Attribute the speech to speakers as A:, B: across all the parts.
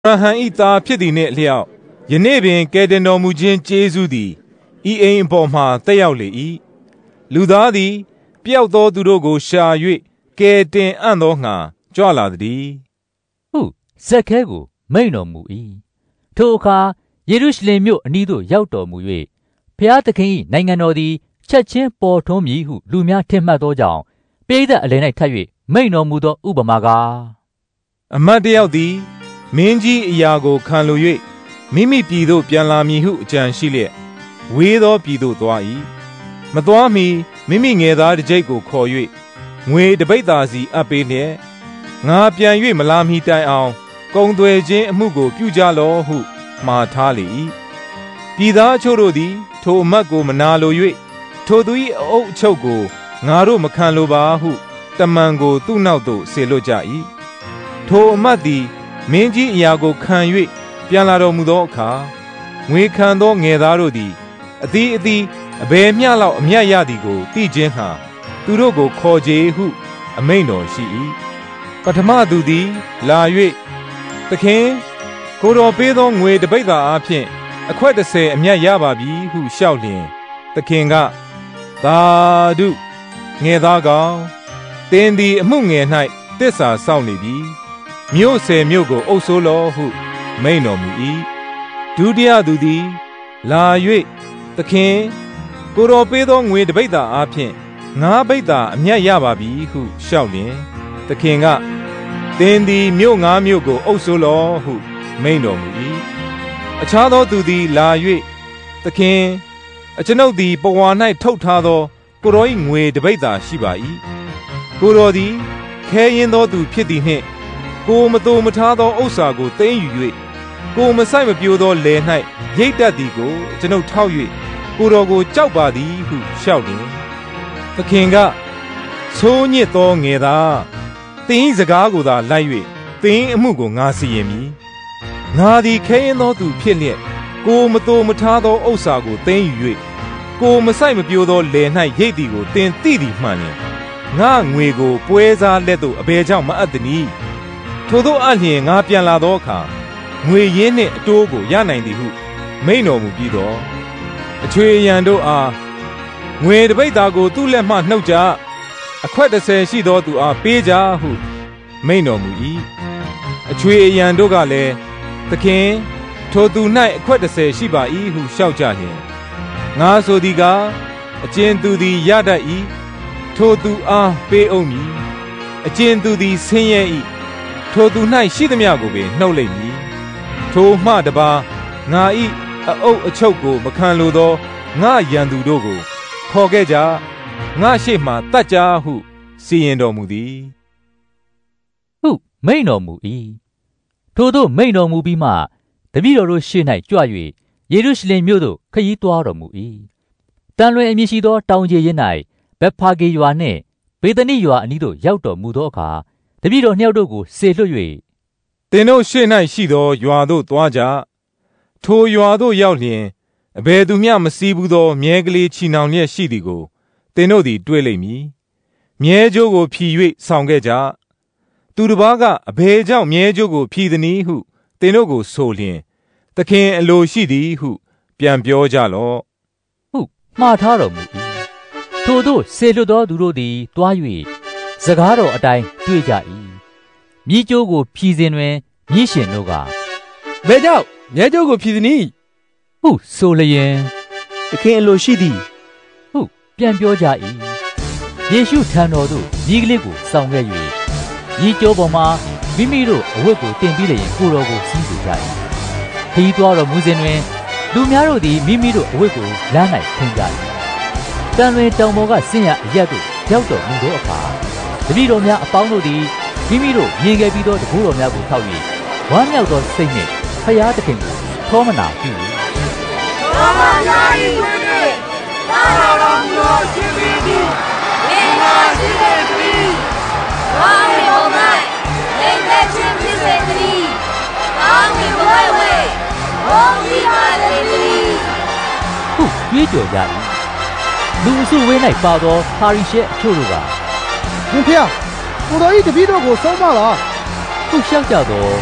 A: ရဟံဤသားဖြစ်သည်နှင့်အလျောက်ယနေ့ပင်ကယ်တင်တော်မူခြင်းကျေးဇူးသည်ဤအိမ်အပေါ်မှတက်ရောက်လေ၏လူသားသည်ပျောက်သောသူတို့ကိုရှာ၍ကယ်တင်အံ့သောငှာကြွလာသည်
B: ဟုဇက်ခဲကိုမိန့်တော်မူ၏ထိုအခါယေရုရှလင်မြို့အနီးသို့ရောက်တော်မူ၍ဖျားသခင်၏နိုင်ငံတော်သည်ချက်ချင်းပေါ်ထွန်းမည်ဟုလူများထင်မှတ်သောကြောင့်ပိဿအလယ်၌ထပ်၍မိန့်တော်မူသောဥပမာကား
A: အမတ်တယောက်သည်မင်းကြီးအရာကိုခံလို၍မိမိပြည်သို့ပြန်လာမည်ဟုအကြံရှိလျက်ဝေးသောပြည်သို့သွား၏မသွားမီမိမိငယ်သားတစ်ကျိပ်ကိုခေါ်၍ငွေတစ်ပိဿာစီအပ်ပေးလျက်ငါပြန်၍မလာမီတိုင်အောင်ကုန်သွယ်ခြင်းအမှုကိုပြုကြလောဟုမှာထားလေ၏ပြည်သားအချို့တို့သည်ထိုအမတ်ကိုမနာလို၍ထိုသူ၏အုပ်အချုပ်ကိုငါတို့မခံလိုပါဟုတမန်ကိုသူ့နောက်သို့ဆေလွတ်ကြ၏ထိုအမတ်သည်မင်းကြီးအရာကိုခံ၍ပြန်လာတော်မူသောအခါငွေခံသောငယ်သားတို့သည်အသီးအသီးအဘယ်မျှလောက်အမြတ်ရသည်ကိုသိခြင်းဟာသူတို့ကိုခေါ်ကြဟုအမိန့်တော်ရှိ၏ပထမသူသည်လာ၍သခင်ကိုတော်ပေးသောငွေတစ်ပိဿာအားဖြင့်အခွက်30အမြတ်ရပါပြီဟုလျှောက်လျင်သခင်ကသာဓုငယ်သားကောင်သင်သည်အမှုငယ်၌သစ္စာစောင့်နေပြီမြို့10မြို့ကိုအုပ်စိုးလောဟုမိန့်တော်မူ၏ဒုတိယသူသည်လာ၍သခင်ကိုတော်ပေးသောငွေတစ်ပိဿာအားဖြင့်9ပိဿာအမြတ်ရပါပြီဟုလျှောက်လျင်သခင်ကသင်သည်မြို့9မြို့ကိုအုပ်စိုးလောဟုမိန့်တော်မူ၏အခြားသောသူသည်လာ၍သခင်အကျွန်ုပ်သည်ပဝါ၌ထုတ်ထားသောကိုတော်၏ငွေတစ်ပိဿာရှိပါ၏ကိုတော်သည်ခဲရင်သောသူဖြစ်သည်နှင့်ကိုမတိုမထားသောဥစ္စာကိုသိမ်းယူ၍ကိုမဆိုင်မပြိုသောလယ်၌ရိတ်တတ်သည်ကိုကျွန်ုပ်ထောက်၍ကိုတော်ကိုကြောက်ပါသည်ဟုလျှောက်တယ်သခင်ကဆိုးညစ်သောငယ်သားသင်၏စကားကိုသာလိုက်၍သင်အမှုကိုငါစီရင်မည်ငါသည်ခဲရင်သောသူဖြစ်လျက်ကိုမတိုမထားသောဥစ္စာကိုသိမ်းယူ၍ကိုမဆိုင်မပြိုသောလယ်၌ရိတ်သည်ကိုသင်သိသည်မှန်လျင်ငါငွေကိုပွဲစားလက်သို့အဘယ်ကြောင့်မအပ်သနည်းထို့သောအလျင်ငါပြန်လာသောအခါငွေရင်းနှင့်အတိုးကိုရနိုင်သည်ဟုမိန့်တော်မူပြီးတော့အချွေအရန်တို့အားငွေတစ်ပိဿာကိုသူ့လက်မှနှုတ်ကြအခွက်30ရှိသောသူအားပေးကြဟုမိန့်တော်မူ၏အချွေအရန်တို့ကလည်းသခင်ထိုသူ၌အခွက်30ရှိပါ၏ဟုလျှောက်ကြလျင်ငါဆိုသည်ကားအကျဉ်သူသည်ရတတ်၏ထိုသူအားပေးအောင်မည်အကျဉ်သူသည်ဆင်းရဲ၏ထိုသူ၌ရှိသမျှကိုပင်နှုတ်လိမ့်မည်ထိုမှတပါငါ၏အအုပ်အချုပ်ကိုမခံလိုသောငါရန်သူတို့ကိုခေါ်ခဲ့ကြငါရှေ့မှတတ်ကြဟုစီရင်တော်မူသည်
B: ဟုမိန့်တော်မူ၏ထိုသို့မိန့်တော်မူပြီးမှတပည့်တော်တို့ရှေ့၌ကြွ၍ယေရုရှလင်မြို့သို့ခရီးသွားတော်မူ၏တန်လွင်အမည်ရှိသောတောင်ကြီးရင်း၌ဗက်ဖာဂေရွာနှင့်ဘေသနိရွာအနီးသို့ရောက်တော်မူသောအခါတပည့်တော်နှစ်ယောက်တို့ကိုဆေလွှတ်၍
A: သင်တို့ရှေ့၌ရှိသောရွာသို့သွားကြထိုရွာသို့ရောက်လျင်အဘယ်သူမျှမစည်းဘူးသောမြဲကလေးချီနှောင်လျက်ရှိသည်ကိုသင်တို့သည်တွေ့လိမ့်မည်မြဲကြိုးကိုဖြီ၍ဆောင်ခဲ့ကြသူတစ်ပါးကအဘယ်ကြောင့်မြဲကြိုးကိုဖြီသည်နည်းဟုသင်တို့ကိုဆိုလျင်သခင်အလိုရှိသည်ဟုပြန်ပြောကြလော့
B: ဟုမှားထားတော်မူ၏ထိုသို့ဆေလွှတ်သောသူတို့သည်တွား၍စကားတော်အတိုင်းတွေ့ကြ၏မြည်ကြိုးကိုဖြီစဉ်တွင်မြည်ရှင်တို့က
C: ဘယ်ကြောင့်မြဲကြိုးကိုဖြီသည်နည်း
B: ဟုဆိုလျင်
C: သခင်အလိုရှိသည်
B: ဟုပြန်ပြောကြ၏ယေရှုထံတော်သို့မြည်ကလေးကိုဆောင်ခဲ့၍မြည်ကြိုးပေါ်မှာမိမိတို့အဝတ်ကိုတင်ပြီးလျင်ကိုယ်တော်ကိုစီးစေကြ၏ခီးသွားတော်မူစဉ်တွင်လူများတို့သည်မိမိတို့အဝတ်ကိုလမ်း၌ထင်ကြ၏တန်လွင်တောင်ပေါ်ကဆင်းရအရက်သို့ရောက်တော်မူသောအခါတပည့်တော်များအပေါင်းတို့သည်မိမိတို့မြင်ခဲ့ပြီးသောတပည့်တော်များကိုထောက်၍ဝမ်းမြောက်သောစိတ်နှင့်ဖျားသခင်ကိုထောမနာပြု၏
D: ဘာသာများ၏ဝိနည်းသာတော်မူသောရှင်ပေသည်ဝိညာဉ်ရှိတဲ့သည်ဘာဝေဘော၌လက်သက်ခြင်းဖြစ်စေသည်ဘာဝေဘဝဝေဘောဒီပါလေသည်
B: ဟုပြေးကြော်ကြ၏လူအစုဝေး၌ပါသောပါရိရှဲအချို့တို့က
C: ဘုရားကိုတော်၏တပည့်တော်ကိုဆုံးမလား
B: ဟုလျှောက်ကြသော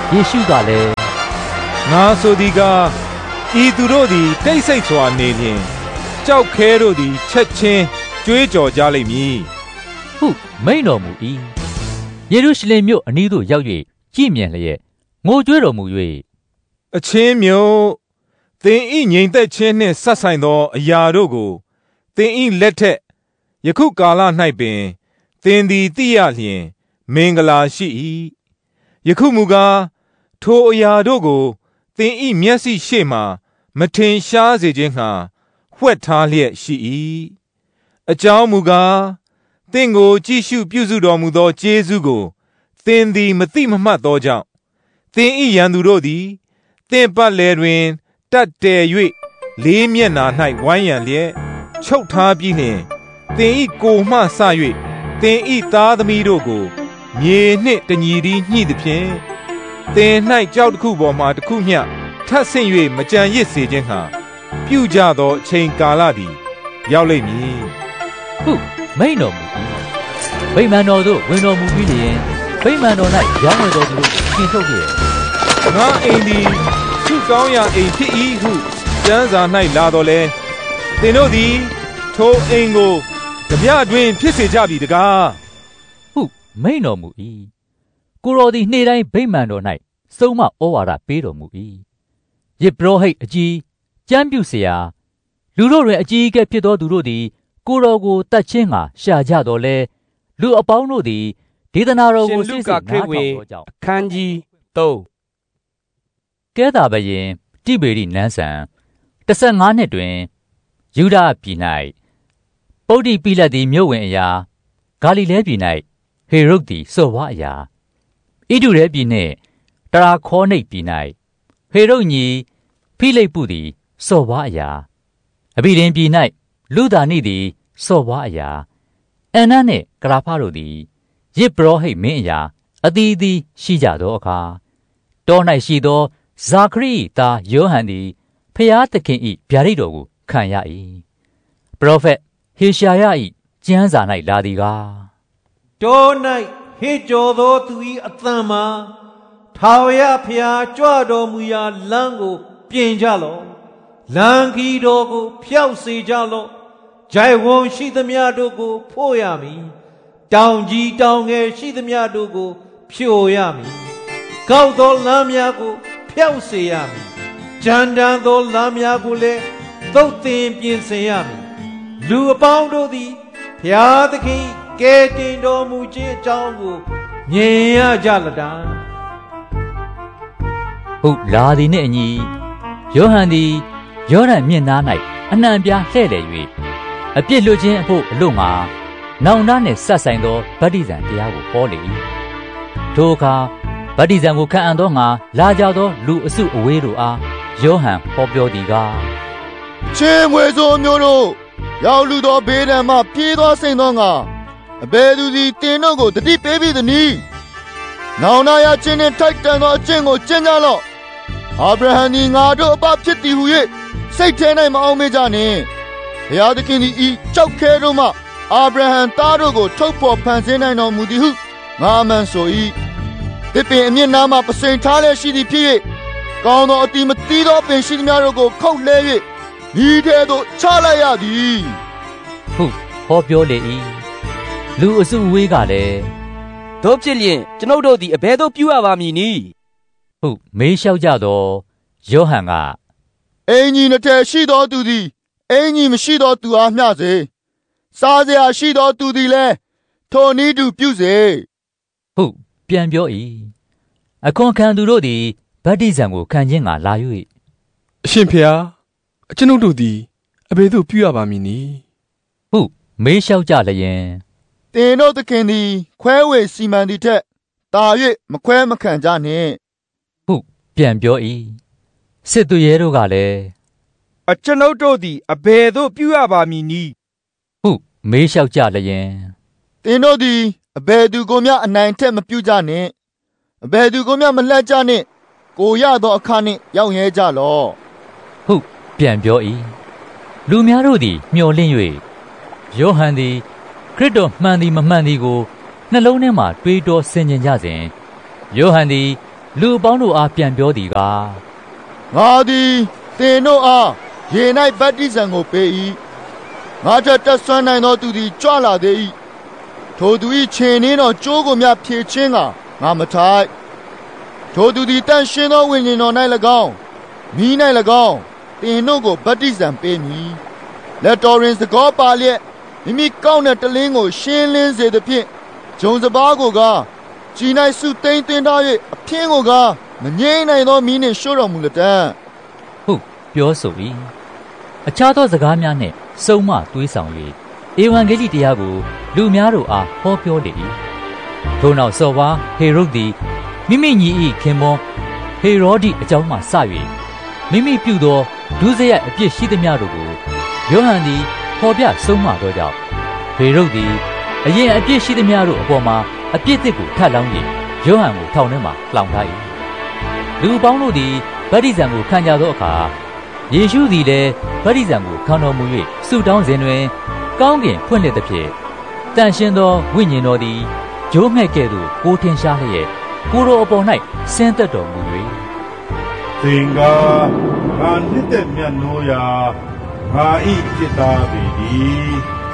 B: ယေရှုကလည်း
A: ငါဆိုသည်ကဤသူတို့သည်တိတ်ဆိတ်စွာနေလျင်ကြောက်ခဲတို့သည်ချက်ချင်းကြွေးကြော်ကြလိမ့်မည်
B: ဟုမိန့်တော်မူ၏ယေရုရှလင်မြို့အနီးသို့ရောက်၍ကြည်မြင်လျက်ငိုကြွေးတော်မူ၍
A: အချင်းမျိုးသင်ဤငြိမ်သက်ခြင်းနှင့်ဆက်ဆိုင်သောအရာတို့ကိုသင်ဤလက်ထက်ယခုကာလ၌ပင်သင်သည်သိရလျင်မင်္ဂလာရှိ၏ယခုမူကားထိုအရာတို့ကိုသင်ဤမျက်စိရှေ့မှမထင်ရှားစေခြင်းငှာဝှက်ထားလျက်ရှိ၏အကြောင်းမူကားသင်ကိုကြည့်ရှုပြုစုတော်မူသောကျေးဇူးကိုသင်သည်မသိမမှတ်သောကြောင့်သင်ဤရန်သူတို့သည်သင်ပတ်လည်တွင်တက်တယ်၍လေးမျက်နှာ၌ဝိုင်းရန်လျက်ချုပ်ထားပြီးလျှင်သင်ဤကိုမှဆ၍သင်ဤသားသမီးတို့ကိုမြေနှင့်တညီတည်းညှိသည်ဖြင့်သင်၌ကြောက်တစ်ခုပေါ်မှတစ်ခုမျှထပ်ဆင့်၍မကြံရစ်စေခြင်းဟာပြုကြသောအချိန်ကာလသည်ရောက်လိမ့်မည်
B: ဟုမိန့်တော်မူ၏ဗိမာန်တော်သို့ဝင်တော်မူပြီးလျှင်ဗိမာန်တော်၌ရောင်းဝယ်တော်သူတို့ကိုခင်ထုတ်ခဲ့
A: ငါအိမ်သည်သူကောင်းရာအိမ်ဖြစ်၏ဟုကျမ်းစာ၌လာတော်လဲသင်တို့သည်ထိုအိမ်ကိုကြပြအတွင်ဖြစ်စေကြပြီတကား
B: ဟုမိန့်တော်မူ၏ကိုတော်သည်နေ့တိုင်းဗိမာန်တော်၌စုံမဩဝါဒပေးတော်မူ၏ယဇ်ပုရောဟိတ်အကြီးကျမ်းပြုဆရာလူတို့တွင်အကြီးအကဲဖြစ်သောသူတို့သည်ကိုတော်ကိုတတ်ခြင်းငှာရှာကြတော်လဲလူအပေါင်းတို့သည်ဒေသနာတော်ကိုစိတ်စိတ်နားထောင်သောကြောင့်
C: အခန်းကြီး3
B: ကဲသာဘယင်တိဘေရိနန်းဆန်15နှစ်တွင်ယူဒပြည်၌ပုဒ္ဓိပိလတ်သည်မြို့ဝင်အရာဂါလိလဲပြည်၌ဟေရုဒ်သည်စော်ဘွားအရာဣဒုရဲပြည်နှင့်တရာခေါနိတ်ပြည်၌ဟေရုဒ်ညီဖိလိပ္ပုသည်စော်ဘွားအရာအဘိဒင်ပြည်၌လူသာနိသည်စော်ဘွားအရာအန်နနှင့်ကရာဖတို့သည်ယဇ်ပုရောဟိတ်မင်းအရာအသီးသီးရှိကြသောအခါတော၌ရှိသောဇာခရိသားယောဟန်သည်ဖျားသခင်၏ဗျာဒိတ်တော်ကိုခံရ၏ပရောဖက်ဟေရှာယ၏ကျမ်းစာ၌လာသည်ကား
E: တော၌ဟစ်ကြော်သောသူ၏အသံမှာထာဝရဖျားကြွတော်မူရာလမ်းကိုပြင်ကြလော့လမ်းခီးတော်ကိုဖျောက်စေကြလော့ဂျိုင်ဝွန်ရှိသမျှတို့ကိုဖို့ရမည်တောင်ကြီးတောင်ငယ်ရှိသမျှတို့ကိုဖြိုရမည်ကောက်သောလမ်းများကိုဖျောက်စေရမည်ကြမ်းတမ်းသောလမ်းများကိုလည်းသုတ်သင်ပြင်ဆင်ရမည်လူအပေါင်းတို့သည်ဘုရားသခင်ကယ်တင်တော်မူခြင်းအကြောင်းကိုမြင်ရကြလတံ
B: ဟုတ်လာသည်နှင့်အညီယောဟန်သည်ယောဒန်မြစ်နား၌အနှံပြားလှဲ့လေ၍အပြစ်လွတ်ခြင်းအဖို့အလို့ငါနောင်တနှင့်ဆက်ဆိုင်သောဗတ္တိဇံတရားကိုဟောလေ၏ထိုအခါဗတ္တိဇံကိုခံအံ့သောငါလာကြသောလူအစုအဝေးတို့အားယောဟန်ဟောပြောသည်ကား
F: ချင်းမွေဆိုးမျိုးတို့ရောက်လူသောဘေးဒဏ်မှပြေးသောစိန်သောငါအဘယ်သူသည်တင်တို့ကိုတတိပေးပြီးသည်နည်းနောင်နာရချင်းနှင့်ထိုက်တန်သောအကျင့်ကိုကျင့်ကြလော့အာဗြဟံသည်ငါတို့အဘဖြစ်သည်ဟု၍စိတ်ထဲ၌မအောင်မေ့ကြနှင့်ဘုရားသခင်သည်ဤကြောက်ခဲတို့မှအာဗြဟံသားတို့ကိုထုတ်ဖော်ဖန်ဆင်းနိုင်တော်မူသည်ဟုငါမှန်ဆို၏တစ်ပင်အမြင့်နားမှပစိန်ထားလျက်ရှိသည်ဖြစ်၍ကောင်းသောအတိမသီးသောပင်ရှိသမျှတို့ကိုခုတ်လှဲ၍ဤထဲသို့ချလိုက်ရသည်
B: ဟုတ်ဟောပြောလေ၏လူအစုအဝေးကလည်း
C: တို့ဖြစ်လျင်ကျွန်ုပ်တို့သည်အဘယ်သို့ပြုရပါမည်နည်း
B: ဟုတ်မေးလျှောက်ကြသောယောဟန်ကအ
F: င်ကြီးနှစ်ထည်ရှိသောသူသည်အင်ကြီးမရှိသောသူအားမျှစေစားစရာရှိသောသူသည်လည်းထိုနည်းတူပြုစေ
B: ဟုတ်ပြန်ပြော၏အခွန်ခံသူတို့သည်ဗတ္တိဇံကိုခံခြင်းကလာ၍
C: အရှင်ဖေဟာကျွန်ုပ်တို့သည်အဘယ်သို့ပြုရပါမည်နည်း
B: ဟုတ်မေးလျှောက်ကြလျင်
F: တင်တို့သခင်သည်ခွဲဝေစီမံသည်ထက်တာ၍မခွဲမခံကြနှင့်
B: ဟုတ်ပြန်ပြော၏စစ်သူရဲတို့ကလည်း
C: ကျွန်ုပ်တို့သည်အဘယ်သို့ပြုရပါမည်နည်း
B: ဟုတ်မေးလျှောက်ကြလျင်
F: တင်တို့သည်အဘယ်သူကိုမျှအနိုင်ထက်မပြုကြနှင့်အဘယ်သူကိုမျှမလှက်ကြနှင့်ကိုရသောအခါနှင့်ရောက်ရဲကြလော့
B: ဟုတ်ပြန်ပြော၏လူများတို့သည်မျှော်လင့်၍ယောဟန်သည်ခရစ်တော်မှန်သည်မမှန်သည်ကိုနှလုံးထဲမှတွေးတောဆင်ခြင်ကြစဉ်ယောဟန်သည်လူပေါင်းတို့အားပြန်ပြောသည်ကား
F: ငါသည်တင်တို့အားရေ၌ဗတ္တိဇံကိုပေး၏ငါထက်တက်ဆွမ်းနိုင်သောသူသည်ကြွလာသေး၏ထိုသူ၏ခြေနှင်းတော်ကြိုးကိုများဖြည့်ချင်းကငါမထိုက်ထိုသူသည်တန်ရှင်းသောဝိညာဉ်တော်၌၎င်းမိ၌၎င်းတင်တို့ကိုဗတ္တိဇံပေးမည်လက်တော်ရင်စကောပါလျက်မိမိကောက်တဲ့တလင်းကိုရှင်းလင်းစေသဖြင့်ဂျုံစပါးကိုကကြည်၌စုသိမ်းသွင်းထား၍အဖျင်းကိုကမငြိမ့်နိုင်သောမီးနှင့်ရှို့တော်မူလက်တံ
B: ဟုတ်ပြောဆို၏အခြားသောစကားများနှင့်စုံမတွေးဆောင်၍ဧဝံဂေလိတရားကိုလူများတို့အားဟောပြောလေ၏ထို့နောက်စော်ဘွားဟေရုဒ်သည်မိမိညီ၏ခင်ပွန်းဟေရောဒိအကြောင်းမှစ၍မိမိပြုသောဒုစရိုက်အပြစ်ရှိသမျှတို့ကိုယောဟန်သည်ဖော်ပြဆုံးမသောကြောင့်ဟေရုဒ်သည်အရင်အပြစ်ရှိသမျှတို့အပေါ်မှာအပြစ်သစ်ကိုထပ်လောင်း၍ယောဟန်ကိုထောင်ထဲမှလှောင်ထား၏လူပေါင်းတို့သည်ဗတ္တိဇံကိုခံကြသောအခါယေရှုသည်လည်းဗတ္တိဇံကိုခံတော်မူ၍ဆုတောင်းစဉ်တွင်ကောင်းကင်ဖွင့်လှစ်သဖြင့်တန်ရှင်းသောဝိညာဉ်တော်သည်ဂျိုးငှက်ကဲ့သို့ကိုထင်ရှားလျက်ကိုယ်တော်အပေါ်၌ဆင်းသက်တော်မူ၍
G: သင်ကငါနှစ်သက်မြတ်နိုးရာငါဤจิตသားပေသည်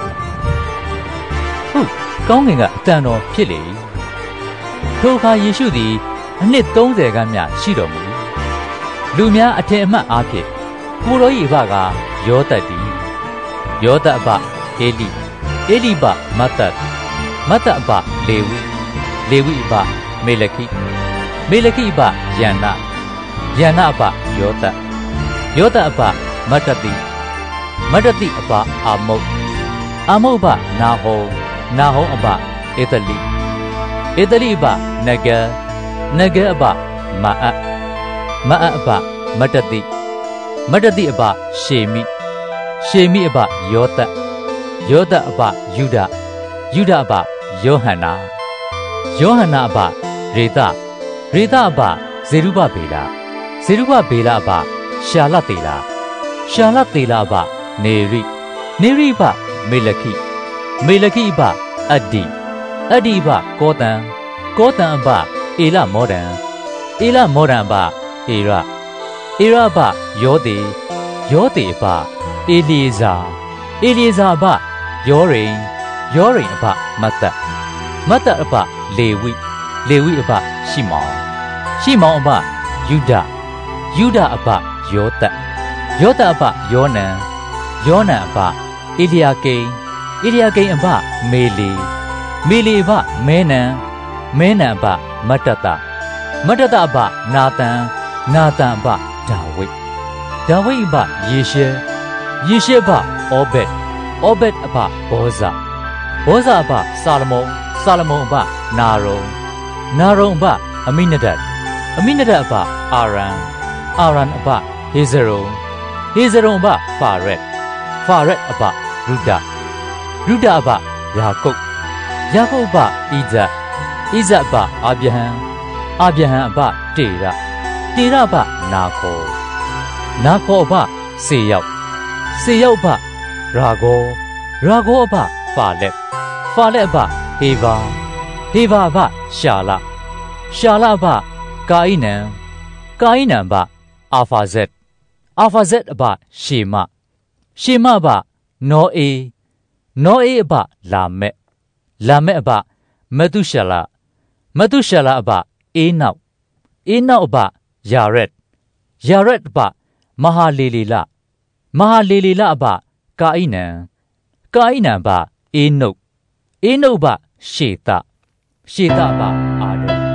B: ဟုတ်ကောင်းကင်ကအတန်တော်ဖြစ်လေထိုအခါယေရှုသည်အနှစ်30ခန်းမြရှိတော်မူလူများအထင်အမှတ်အားဖြင့်ကိုတော်၏ဘကယောသတ်သည်ယောသတ်အဘအေလိအေလိဘမတ္တမတ္တအဘလေဝိလေဝိအဘမေလခိမေလခိအဘယန္နယန္နအဘယောသတ်ယောသတ်အဘမတ္တတိမတ္တတိအဘအာမုတ်အာမုတ်အဘနာဟောနာဟောအဘဧတလိဧတလိအဘနဂနဂအဘမအမအအဘမတ္တတိမတ္တတိအဘရှေမိရှေမိအဘယောသတ်ယောသတ်အဘယုဒယုဒအဘယောဟန္နာယောဟန္နာအဘရေသရေသအဘဇေရုဘဗေလဇေရုဘဗေလအဘရှာလသေလရှာလသေလအဘနေရိနေရိအဘမေလခိမေလခိအဘအဒ္ဒီအဒ္ဒီအဘကောတံကောတံအဘဧလမောဒံဧလမောဒံအဘဧရဧရအဘယောသေယောသေအဘဧလျေဇာဧလျေဇာအဘယောရိမ်ယောရိမ်အဘမတ္တမတ္တအဘလေဝိလေဝိအဘရှိမောင်ရှိမောင်အဘယုဒယုဒအဘယောသတ်ယောသတ်အဘယောနံယောနံအဘဧလျာကိန်ဧလျာကိန်အဘမေလီမေလီအဘမဲနံမဲနံအဘမတ္တတမတ္တတအဘနာသန်နာသန်အဘဒါဝိဒါဝိအဘယေရှဲယေရှဲအဘဩဘက်ဩဘက်အဘဘောဇဘောဇအဘဆာလမုန်ဆာလမုန်အဘနာရုံနာရုံအဘအမိနဒတ်အမိနဒတ်အဘအာရန်အာရန်အဘဟေဇရုံဟေဇရုံအဘဖာရက်ဖာရက်အဘရုဒရုဒအဘယာကုပ်ယာကုပ်အဘဣဇက်ဣဇက်အဘအာဗြဟံအာဗြဟံအဘတေရတေရအဘနာခောနာခောအဘစေရောက်စေရောက်အဘရာဂောရာဂောအဘဖာလက်ဖာလက်အဘဟေဗာဟေဗာအဘရှာလရှာလအဘကာဣနံကာဣနံအဘအာဖာဇက်အာဖာဇက်အဘရှေမရှေမအဘနောအေနောအေအဘလာမက်လာမက်အဘမတုရှလမတုရှလအဘအေနောက်အေနောက်အဘယာရက်ယာရက်အဘမဟာလေလေလမဟာလေလေလအဘကာဣနံကာဣနံအဘအေနုတ်အေနုတ်အဘရှေတရှေတအဘ